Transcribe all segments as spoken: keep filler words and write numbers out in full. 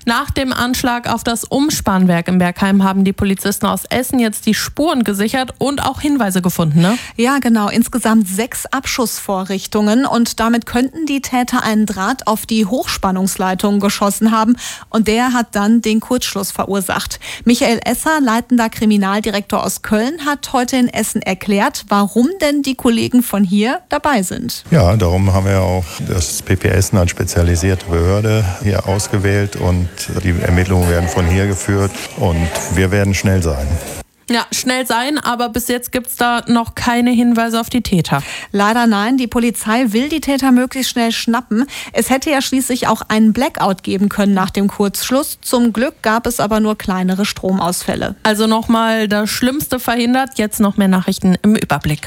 Nach dem Anschlag auf das Umspannwerk in Bergheim haben die Polizisten aus Essen jetzt die Spuren gesichert und auch Hinweise gefunden, ne? Ja, genau. Insgesamt sechs Abschussvorrichtungen und damit könnten die Täter einen Draht auf die Hochspannungsleitung geschossen haben und der hat dann den Kurzschluss verursacht. Michael Esser, leitender Kriminaldirektor aus Köln, hat heute in Essen erklärt, warum denn die Kollegen von hier dabei sind. Ja, darum haben wir auch das P P Essen als spezialisierte Behörde hier ausgewählt und die Ermittlungen werden von hier geführt und wir werden schnell sein. Ja, schnell sein, aber bis jetzt gibt's da noch keine Hinweise auf die Täter. Leider nein, die Polizei will die Täter möglichst schnell schnappen. Es hätte ja schließlich auch einen Blackout geben können nach dem Kurzschluss. Zum Glück gab es aber nur kleinere Stromausfälle. Also nochmal das Schlimmste verhindert, jetzt noch mehr Nachrichten im Überblick.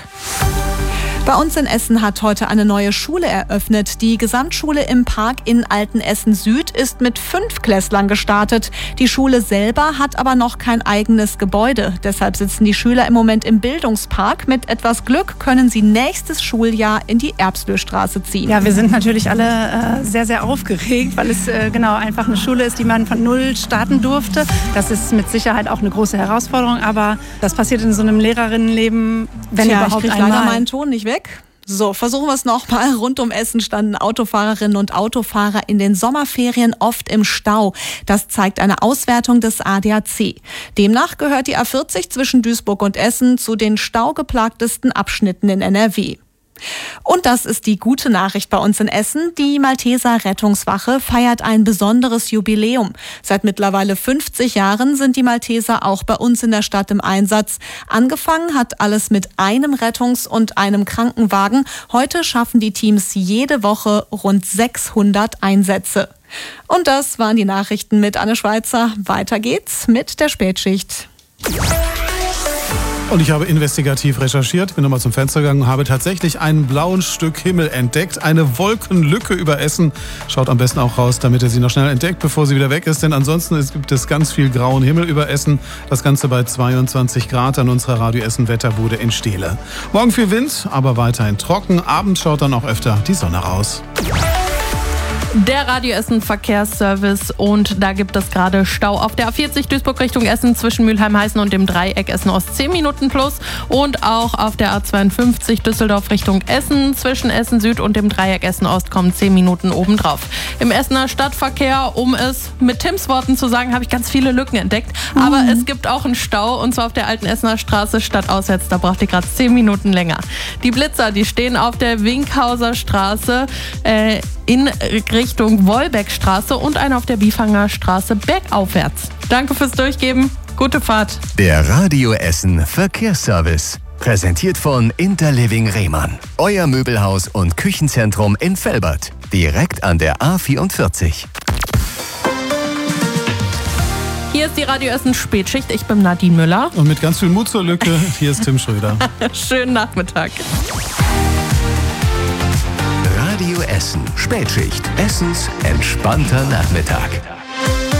Bei uns in Essen hat heute eine neue Schule eröffnet. Die Gesamtschule im Park in Altenessen Süd ist mit fünf Klässlern gestartet. Die Schule selber hat aber noch kein eigenes Gebäude. Deshalb sitzen die Schüler im Moment im Bildungspark. Mit etwas Glück können sie nächstes Schuljahr in die Erbslöstraße ziehen. Ja, wir sind natürlich alle äh, sehr, sehr aufgeregt, weil es äh, genau einfach eine Schule ist, die man von null starten durfte. Das ist mit Sicherheit auch eine große Herausforderung, aber das passiert in so einem Lehrerinnenleben, wenn Tja, überhaupt ich krieg einmal. leider meinen Ton nicht weg. So, versuchen wir es nochmal. Rund um Essen standen Autofahrerinnen und Autofahrer in den Sommerferien oft im Stau. Das zeigt eine Auswertung des A D A C. Demnach gehört die A vierzig zwischen Duisburg und Essen zu den staugeplagtesten Abschnitten in N R W. Und das ist die gute Nachricht bei uns in Essen. Die Malteser Rettungswache feiert ein besonderes Jubiläum. Seit mittlerweile fünfzig Jahren sind die Malteser auch bei uns in der Stadt im Einsatz. Angefangen hat alles mit einem Rettungs- und einem Krankenwagen. Heute schaffen die Teams jede Woche rund sechshundert Einsätze. Und das waren die Nachrichten mit Anne Schweizer. Weiter geht's mit der Spätschicht. Und ich habe investigativ recherchiert, bin nochmal zum Fenster gegangen und habe tatsächlich ein blaues Stück Himmel entdeckt. Eine Wolkenlücke über Essen. Schaut am besten auch raus, damit ihr sie noch schnell entdeckt, bevor sie wieder weg ist. Denn ansonsten gibt es ganz viel grauen Himmel über Essen. Das Ganze bei zweiundzwanzig Grad an unserer Radio Essen Wetterbude in Steele. Morgen viel Wind, aber weiterhin trocken. Abends schaut dann auch öfter die Sonne raus. Der Radio Essen Verkehrsservice und da gibt es gerade Stau auf der A vierzig Duisburg Richtung Essen zwischen Mülheim-Heißen und dem Dreieck Essen-Ost zehn Minuten plus und auch auf der A zweiundfünfzig Düsseldorf Richtung Essen zwischen Essen Süd und dem Dreieck Essen-Ost kommen zehn Minuten obendrauf. Im Essener Stadtverkehr, um es mit Tims Worten zu sagen, habe ich ganz viele Lücken entdeckt, mhm. aber es gibt auch einen Stau und zwar auf der alten Essener Straße stadtauswärts, da braucht ihr gerade zehn Minuten länger. Die Blitzer, die stehen auf der Winkhauser Straße äh, in Richtung Wollbeckstraße und eine auf der Biefanger Straße bergaufwärts. Danke fürs Durchgeben. Gute Fahrt. Der Radio Essen Verkehrsservice. Präsentiert von Interliving Rehmann. Euer Möbelhaus und Küchenzentrum in Velbert. Direkt an der A vierundvierzig. Hier ist die Radio Essen Spätschicht. Ich bin Nadine Müller. Und mit ganz viel Mut zur Lücke, hier ist Tim Schröder. Schönen Nachmittag. Radio Essen Spätschicht. Essens entspannter Nachmittag.